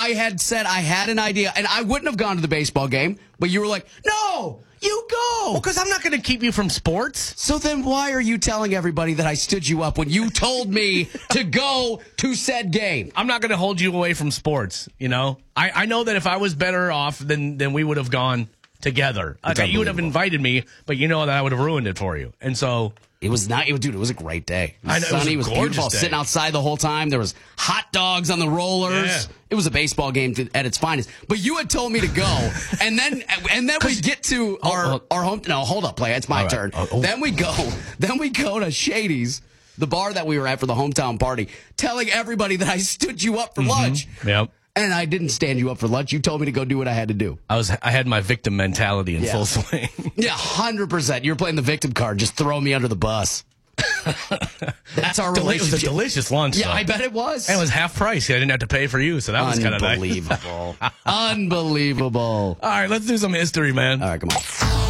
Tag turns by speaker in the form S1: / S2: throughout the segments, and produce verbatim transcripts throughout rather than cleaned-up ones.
S1: I had said I had an idea, and I wouldn't have gone to the baseball game, but you were like, no, you go.
S2: Well, because I'm not going to keep you from sports.
S1: So then why are you telling everybody that I stood you up when you told me to go to said game?
S2: I'm not going to hold you away from sports, you know? I, I know that if I was better off, then, then we would have gone together. Okay, you would have invited me, but you know that I would have ruined it for you. And so...
S1: It was not, it, dude, it was a great day. It was
S2: I know,
S1: sunny,
S2: it was, a
S1: it was beautiful.
S2: day.
S1: Sitting outside the whole time. There was hot dogs on the rollers.
S2: Yeah.
S1: It was a baseball game to, at its finest. But you had told me to go, and then and then we get to our
S2: oh,
S1: our home. No, hold up, play. It's my
S2: right.
S1: turn.
S2: Oh, oh.
S1: Then we go. Then we go to Shady's, the bar that we were at for the hometown party, telling everybody that I stood you up for
S2: Mm-hmm.
S1: lunch.
S2: Yep.
S1: And I didn't stand you up for lunch. You told me to go do what I had to do.
S2: I was I had my victim mentality in
S1: Yeah.
S2: full swing.
S1: Yeah, one hundred percent. You're playing the victim card. Just throw me under the bus. That's our
S2: It was
S1: relationship.
S2: a delicious lunch.
S1: Yeah,
S2: though.
S1: I bet it was.
S2: And it was half price. I didn't have to pay for you, so that was kind of nice.
S1: Unbelievable. Unbelievable.
S2: All right, let's do some history, man.
S1: All right, come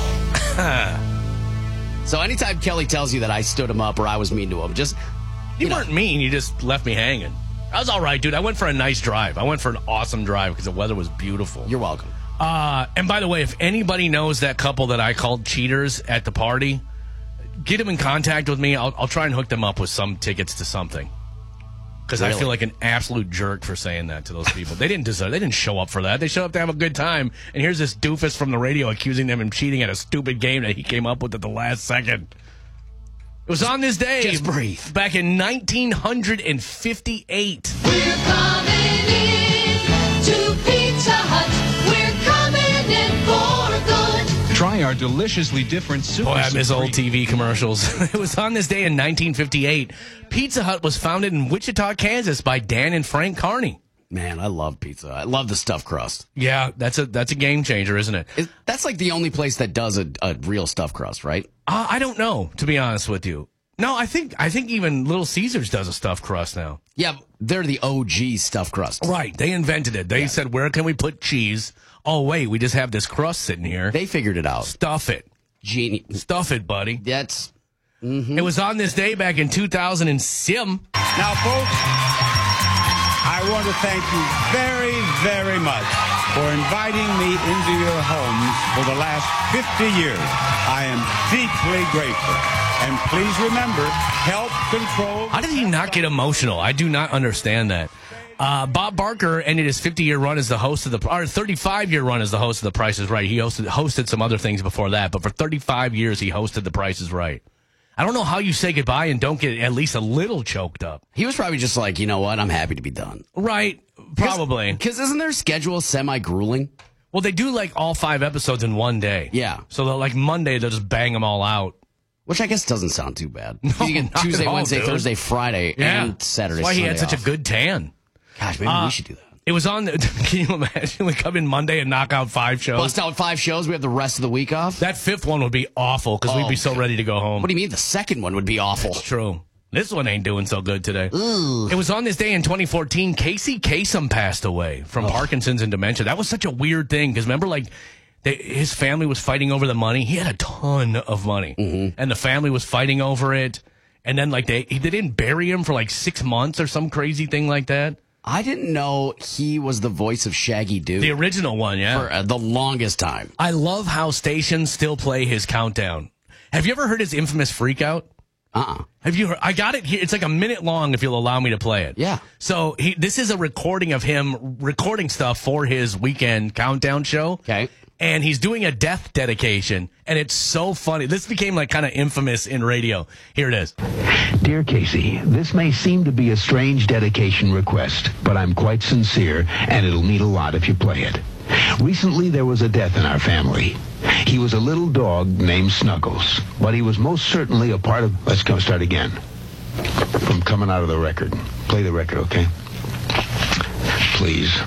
S1: on. So anytime Kelly tells you that I stood him up or I was mean to him, just...
S2: You,
S1: you know.
S2: weren't mean. You just left me hanging. I was all right, dude. I went for a nice drive. I went for an awesome drive because the weather was beautiful.
S1: You're welcome.
S2: Uh, and by the way, if anybody knows that couple that I called cheaters at the party, get them in contact with me. I'll, I'll try and hook them up with some tickets to something. Because
S1: Really?
S2: I feel like an absolute jerk for saying that to those people. They didn't deserve. They didn't show up for that. They showed up to have a good time. And here's this doofus from the radio accusing them of cheating at a stupid game that he came up with at the last second. It was on this day.
S1: Just breathe.
S2: Back in nineteen fifty-eight.
S3: We're coming in to Pizza Hut. We're coming in for good.
S4: Try our deliciously different Super
S2: Boy, I miss
S4: Supreme.
S2: old T V commercials. It was on this day in nineteen fifty-eight. Pizza Hut was founded in Wichita, Kansas by Dan and Frank Carney.
S1: Man, I love pizza. I love the stuffed crust.
S2: Yeah, that's a that's a game changer, isn't it?
S1: It, that's like the only place that does a, a real stuffed crust, right?
S2: Uh, I don't know, to be honest with you. No, I think I think even Little Caesars does a stuffed crust now.
S1: Yeah, they're the O G stuffed crust.
S2: Right, they invented it. They
S1: Yeah.
S2: said, where can we put cheese? Oh, wait, we just have this crust sitting here.
S1: They figured it out.
S2: Stuff it.
S1: Genius.
S2: Stuff it, buddy.
S1: That's...
S2: It was on this day back in two thousand seven.
S5: Now, folks, I want to thank you very, very much for inviting me into your homes for the last fifty years. I am deeply grateful. And please remember, help control...
S2: How did he not get emotional? I do not understand that. Uh, Bob Barker ended his fifty-year run as the host of the, or thirty-five-year run as the host of The Price is Right. He hosted hosted some other things before that, but for thirty-five years he hosted The Price is Right. I don't know how you say goodbye and don't get at least a little choked up.
S1: He was probably just like, you know what, I'm happy to be done.
S2: Right, probably.
S1: Because isn't their schedule semi-grueling?
S2: Well, they do like all five episodes in one day.
S1: Yeah.
S2: So they'll, like Monday, they'll just bang them all out.
S1: Which I guess doesn't sound too bad.
S2: No,
S1: You get
S2: not
S1: Tuesday,
S2: at all,
S1: Wednesday,
S2: dude.
S1: Thursday, Friday,
S2: Yeah.
S1: and Saturday,
S2: That's why he
S1: Sunday
S2: had such
S1: off.
S2: a good tan.
S1: Gosh, maybe
S2: Uh,
S1: we should do that.
S2: It was on, the, can you imagine? We come in Monday and knock out five shows.
S1: Bust out five shows, we have the rest of the week off?
S2: That fifth one would be awful because we'd
S1: Oh,
S2: be so
S1: God.
S2: ready to go home.
S1: What do you mean the second one would be awful?
S2: True. This one ain't doing so good today. It was on this day in twenty fourteen. Casey Kasem passed away from Parkinson's and dementia. That was such a weird thing because remember, like, they, his family was fighting over the money. He had a ton of money,
S1: Mm-hmm.
S2: and the family was fighting over it. And then, like, they they didn't bury him for like six months or some crazy thing like that.
S1: I didn't know he was the voice of Shaggy Doo
S2: The original one, yeah.
S1: for uh, the longest time.
S2: I love how stations still play his countdown. Have you ever heard his infamous freak out?
S1: Uh-uh.
S2: Have you heard? I got it here. It's like a minute long if you'll allow me to play it.
S1: Yeah.
S2: So he, this is a recording of him recording stuff for his weekend countdown show.
S1: Okay.
S2: And he's doing a death dedication, and it's so funny. This became like kind of infamous in radio. Here it is.
S6: Dear Casey, this may seem to be a strange dedication request, but I'm quite sincere, and it'll mean a lot if you play it. Recently, there was a death in our family. He was a little dog named Snuggles, but he was most certainly a part of... Let's go start again. From coming out of the record. Play the record, okay? Please.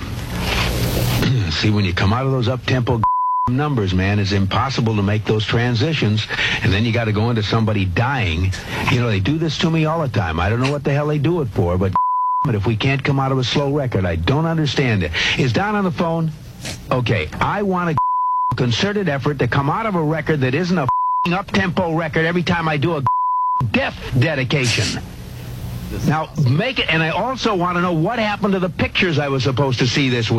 S6: See, when you come out of those up-tempo numbers, man, it's impossible to make those transitions, and then you got to go into somebody dying. You know, they do this to me all the time. I don't know what the hell they do it for, but but if we can't come out of a slow record, I don't understand it. Is Don on the phone? Okay, I want a concerted effort to come out of a record that isn't a up-tempo record every time I do a death dedication. Now, make it, and I also want to know what happened to the pictures I was supposed to see this week.